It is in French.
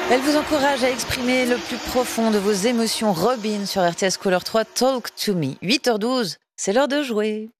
Elle vous encourage à exprimer le plus profond de vos émotions. Robin sur RTS Couleur 3, Talk to Me. 8h12, c'est l'heure de jouer.